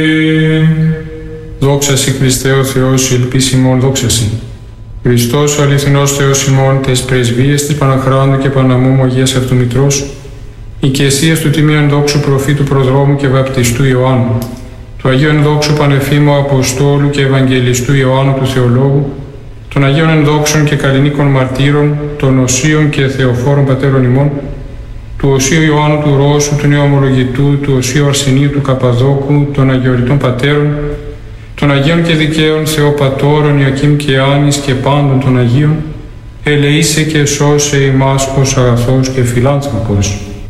Δόξα Συ Χριστέ ο Θεός, ελπίς ημών, δόξα Συ. Χριστός ο αληθινός Θεός ημών, τες πρεσβείες της Παναχράντου και Παναμόμου Αγίας Αυτομητρός, οικεσίας του τιμίων δόξου προφήτου προδρόμου και βαπτιστού Ιωάννου, του Αγίου ενδόξου Πανεφήμου Αποστόλου και Ευαγγελιστού Ιωάννου του Θεολόγου, των Αγίων ενδόξων και καλλινίκων μαρτύρων, των Οσίων και Θεοφόρων Πατέρων ημών, του Οσίου Ιωάννου του Ρώσου, του Νεομολογητού, του Οσίου Αρσενίου του Καπαδόκου, των Αγιοριτών Πατέρων, των Αγίων και Δικαίων Θεοπατώρων Ιακήμ και Άνης και πάντων των Αγίων, ελεήσε και σώσε ημάς ως αγαθός και φιλάνθρωπος.